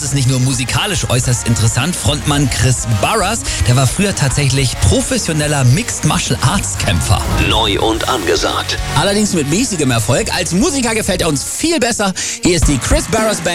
ist nicht nur musikalisch äußerst interessant. Frontmann Chris Barras, der war früher tatsächlich professioneller Mixed Martial Arts Kämpfer. Neu und angesagt. Allerdings mit mäßigem Erfolg. Als Musiker gefällt er uns viel besser. Hier ist die Chris Barras Band.